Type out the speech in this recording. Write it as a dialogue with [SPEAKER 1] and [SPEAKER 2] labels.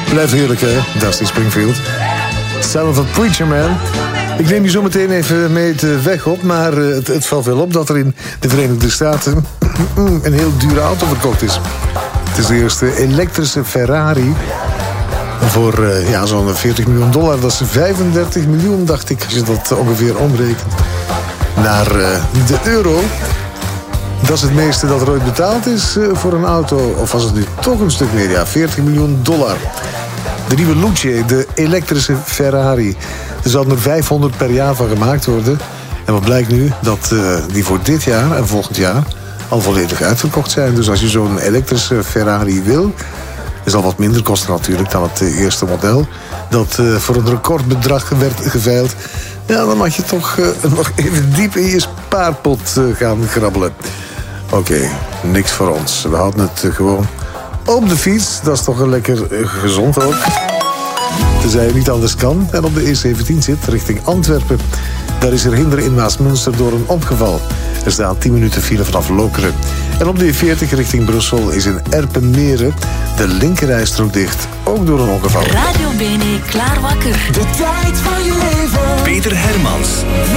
[SPEAKER 1] Blijft heerlijk, hè? Dusty Springfield. Son of a Preacher Man. Ik neem je zo meteen even mee de weg op, maar het valt wel op dat er in de Verenigde Staten een heel dure auto verkocht is. Het is de eerste elektrische Ferrari voor zo'n $40 miljoen. Dat is 35 miljoen, dacht ik, als je dat ongeveer omrekent naar de euro. Dat is het meeste dat er ooit betaald is voor een auto. Of was het nu toch een stuk meer? Ja, $40 miljoen. De nieuwe Luce, de elektrische Ferrari. Er zouden er 500 per jaar van gemaakt worden. En wat blijkt nu? Dat die voor dit jaar en volgend jaar al volledig uitverkocht zijn. Dus als je zo'n elektrische Ferrari wil, dat zal wat minder kosten natuurlijk dan het eerste model. Dat voor een recordbedrag werd geveild. Ja, dan mag je toch nog even diep in je spaarpot gaan grabbelen. Oké, niks voor ons. We houden het gewoon op de fiets. Dat is toch een lekker gezond ook. Tenzij je niet anders kan en op de E17 zit richting Antwerpen. Daar is er hinder in Maasmünster door een ongeval. Er staan 10 minuten file vanaf Lokeren. En op de E40 richting Brussel is in Erpenmeren de linkerrijstrook dicht. Ook door een ongeval.
[SPEAKER 2] Radio Bene, klaar wakker.
[SPEAKER 3] De tijd van je leven.
[SPEAKER 4] Peter Hermans.